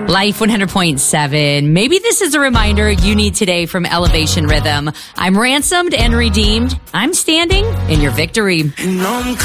Life 100.7. Maybe this is a reminder you need today from Elevation Rhythm. I'm ransomed and redeemed. I'm standing in your victory. And I'm